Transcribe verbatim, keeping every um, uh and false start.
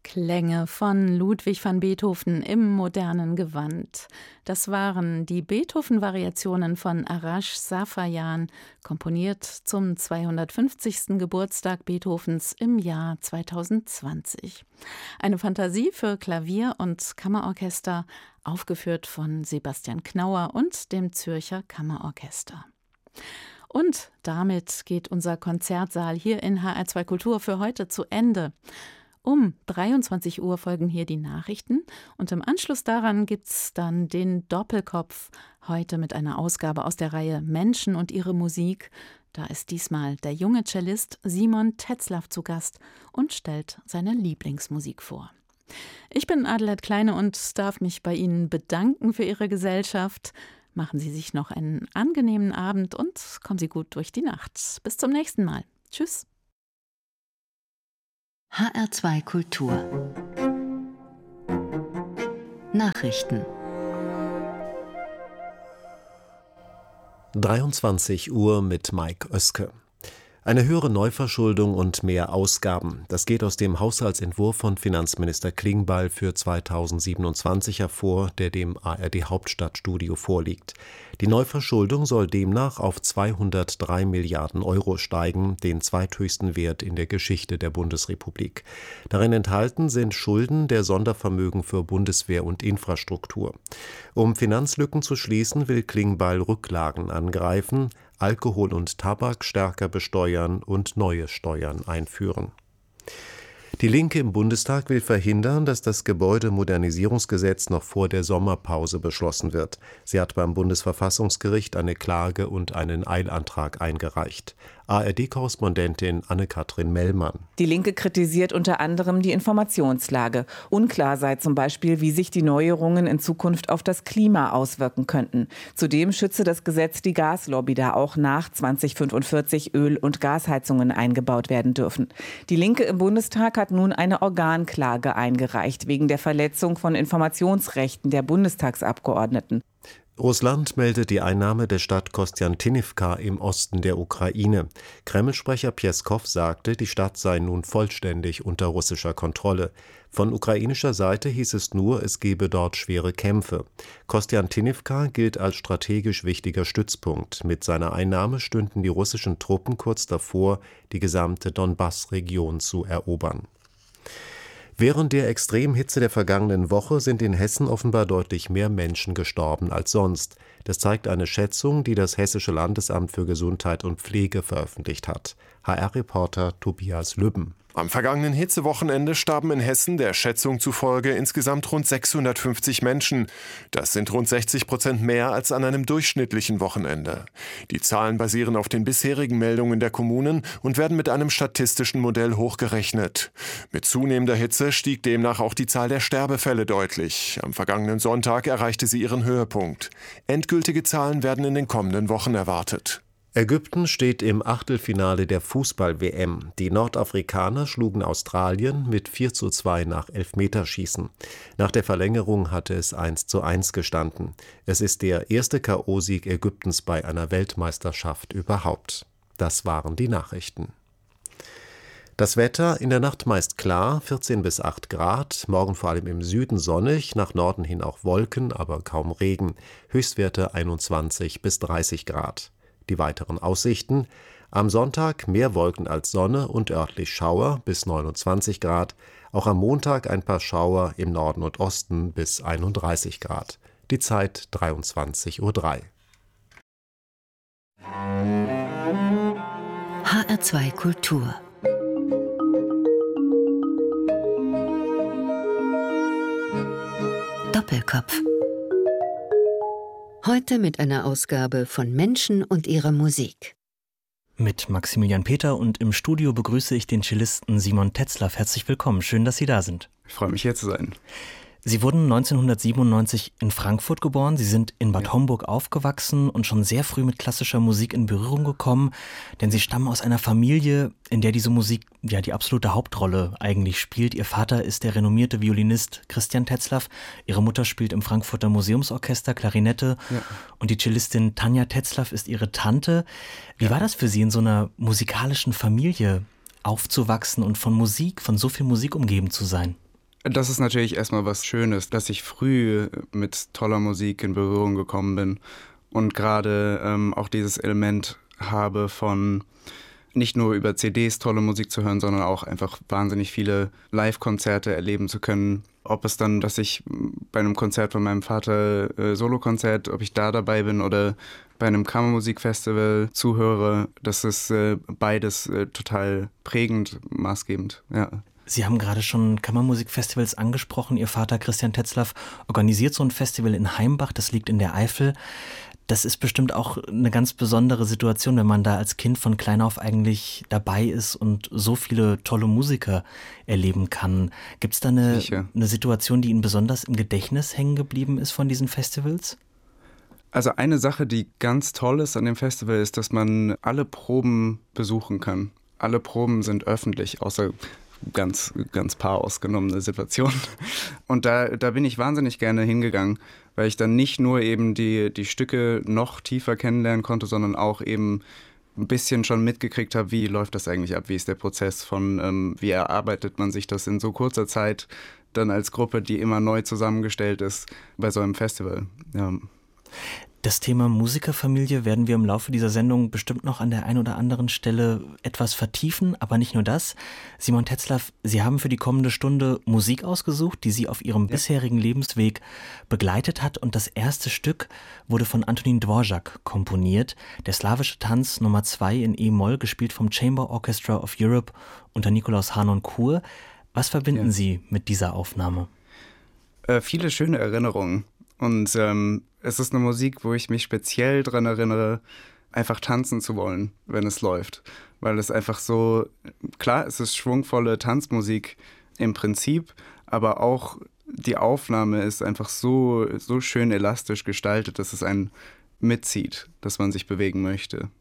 Klänge von Ludwig van Beethoven im modernen Gewand. Das waren die Beethoven-Variationen von Arash Safarian, komponiert zum zweihundertfünfzigsten Geburtstag Beethovens im Jahr zweitausendzwanzig. Eine Fantasie für Klavier und Kammerorchester, aufgeführt von Sebastian Knauer und dem Zürcher Kammerorchester. Und damit geht unser Konzertsaal hier in H R zwei Kultur für heute zu Ende. Um dreiundzwanzig Uhr folgen hier die Nachrichten und im Anschluss daran gibt's dann den Doppelkopf, heute mit einer Ausgabe aus der Reihe Menschen und ihre Musik. Da ist diesmal der junge Cellist Simon Tetzlaff zu Gast und stellt seine Lieblingsmusik vor. Ich bin Adelheid Kleine und darf mich bei Ihnen bedanken für Ihre Gesellschaft. Machen Sie sich noch einen angenehmen Abend und kommen Sie gut durch die Nacht. Bis zum nächsten Mal. Tschüss. H R zwei Kultur Nachrichten dreiundzwanzig Uhr mit Mike Oeske. Eine höhere Neuverschuldung und mehr Ausgaben. Das geht aus dem Haushaltsentwurf von Finanzminister Klingbeil für zweitausendsiebenundzwanzig hervor, der dem A R D-Hauptstadtstudio vorliegt. Die Neuverschuldung soll demnach auf zweihundertdrei Milliarden Euro steigen, den zweithöchsten Wert in der Geschichte der Bundesrepublik. Darin enthalten sind Schulden der Sondervermögen für Bundeswehr und Infrastruktur. Um Finanzlücken zu schließen, will Klingbeil Rücklagen angreifen, Alkohol und Tabak stärker besteuern und neue Steuern einführen. Die Linke im Bundestag will verhindern, dass das Gebäudemodernisierungsgesetz noch vor der Sommerpause beschlossen wird. Sie hat beim Bundesverfassungsgericht eine Klage und einen Eilantrag eingereicht. A R D-Korrespondentin Anne-Kathrin Mellmann. Die Linke kritisiert unter anderem die Informationslage. Unklar sei zum Beispiel, wie sich die Neuerungen in Zukunft auf das Klima auswirken könnten. Zudem schütze das Gesetz die Gaslobby, da auch nach zweitausendfünfundvierzig Öl- und Gasheizungen eingebaut werden dürfen. Die Linke im Bundestag hat nun eine Organklage eingereicht, wegen der Verletzung von Informationsrechten der Bundestagsabgeordneten. Russland meldet die Einnahme der Stadt Kostjantinivka im Osten der Ukraine. Kreml-Sprecher Pjeskow sagte, die Stadt sei nun vollständig unter russischer Kontrolle. Von ukrainischer Seite hieß es nur, es gebe dort schwere Kämpfe. Kostjantinivka gilt als strategisch wichtiger Stützpunkt. Mit seiner Einnahme stünden die russischen Truppen kurz davor, die gesamte Donbass-Region zu erobern. Während der Extremhitze der vergangenen Woche sind in Hessen offenbar deutlich mehr Menschen gestorben als sonst. Das zeigt eine Schätzung, die das Hessische Landesamt für Gesundheit und Pflege veröffentlicht hat. H R-Reporter Tobias Lübben. Am vergangenen Hitzewochenende starben in Hessen der Schätzung zufolge insgesamt rund sechshundertfünfzig Menschen. Das sind rund sechzig Prozent mehr als an einem durchschnittlichen Wochenende. Die Zahlen basieren auf den bisherigen Meldungen der Kommunen und werden mit einem statistischen Modell hochgerechnet. Mit zunehmender Hitze stieg demnach auch die Zahl der Sterbefälle deutlich. Am vergangenen Sonntag erreichte sie ihren Höhepunkt. Endgültige Zahlen werden in den kommenden Wochen erwartet. Ägypten steht im Achtelfinale der Fußball-W M. Die Nordafrikaner schlugen Australien mit vier zu zwei nach Elfmeterschießen. Nach der Verlängerung hatte es eins zu eins gestanden. Es ist der erste K O-Sieg Ägyptens bei einer Weltmeisterschaft überhaupt. Das waren die Nachrichten. Das Wetter in der Nacht meist klar, vierzehn bis acht Grad, morgen vor allem im Süden sonnig, nach Norden hin auch Wolken, aber kaum Regen, Höchstwerte einundzwanzig bis dreißig Grad. Die weiteren Aussichten: am Sonntag mehr Wolken als Sonne und örtlich Schauer bis neunundzwanzig Grad, auch am Montag ein paar Schauer im Norden und Osten bis einunddreißig Grad. Die Zeit dreiundzwanzig Uhr drei. H R zwei Kultur Doppelkopf. Heute mit einer Ausgabe von Menschen und ihrer Musik. Mit Maximilian Peter und im Studio begrüße ich den Cellisten Simon Tetzlaff. Herzlich willkommen, schön, dass Sie da sind. Ich freue mich, hier zu sein. Sie wurden neunzehnhundertsiebenundneunzig in Frankfurt geboren. Sie sind in Bad Ja. Homburg aufgewachsen und schon sehr früh mit klassischer Musik in Berührung gekommen, denn Sie stammen aus einer Familie, in der diese Musik ja die absolute Hauptrolle eigentlich spielt. Ihr Vater ist der renommierte Violinist Christian Tetzlaff, Ihre Mutter spielt im Frankfurter Museumsorchester Klarinette Ja. und die Cellistin Tanja Tetzlaff ist Ihre Tante. Wie Ja. war das für Sie, in so einer musikalischen Familie aufzuwachsen und von Musik, von so viel Musik umgeben zu sein? Das ist natürlich erstmal was Schönes, dass ich früh mit toller Musik in Berührung gekommen bin und gerade ähm, auch dieses Element habe von nicht nur über C Ds tolle Musik zu hören, sondern auch einfach wahnsinnig viele Live-Konzerte erleben zu können. Ob es dann, dass ich bei einem Konzert von meinem Vater, äh, Solokonzert, ob ich da dabei bin oder bei einem Kammermusikfestival zuhöre, das ist äh, beides äh, total prägend, maßgebend, ja. Sie haben gerade schon Kammermusikfestivals angesprochen. Ihr Vater Christian Tetzlaff organisiert so ein Festival in Heimbach, das liegt in der Eifel. Das ist bestimmt auch eine ganz besondere Situation, wenn man da als Kind von klein auf eigentlich dabei ist und so viele tolle Musiker erleben kann. Gibt es da eine, eine Situation, die Ihnen besonders im Gedächtnis hängen geblieben ist von diesen Festivals? Also eine Sache, die ganz toll ist an dem Festival, ist, dass man alle Proben besuchen kann. Alle Proben sind öffentlich, außer ganz, ganz paar ausgenommene Situationen. Und da, da bin ich wahnsinnig gerne hingegangen, weil ich dann nicht nur eben die, die Stücke noch tiefer kennenlernen konnte, sondern auch eben ein bisschen schon mitgekriegt habe, wie läuft das eigentlich ab, wie ist der Prozess von, ähm, wie erarbeitet man sich das in so kurzer Zeit dann als Gruppe, die immer neu zusammengestellt ist, bei so einem Festival. Ja. Das Thema Musikerfamilie werden wir im Laufe dieser Sendung bestimmt noch an der einen oder anderen Stelle etwas vertiefen, aber nicht nur das. Simon Tetzlaff, Sie haben für die kommende Stunde Musik ausgesucht, die Sie auf Ihrem ja. bisherigen Lebensweg begleitet hat, und das erste Stück wurde von Antonín Dvořák komponiert, der slawische Tanz Nummer zwei in E-Moll, gespielt vom Chamber Orchestra of Europe unter Nikolaus Harnoncourt. Was verbinden ja. Sie mit dieser Aufnahme? Äh, viele schöne Erinnerungen. Und ähm, es ist eine Musik, wo ich mich speziell daran erinnere, einfach tanzen zu wollen, wenn es läuft. Weil es einfach so, klar, es ist schwungvolle Tanzmusik im Prinzip, aber auch die Aufnahme ist einfach so, so schön elastisch gestaltet, dass es einen mitzieht, dass man sich bewegen möchte.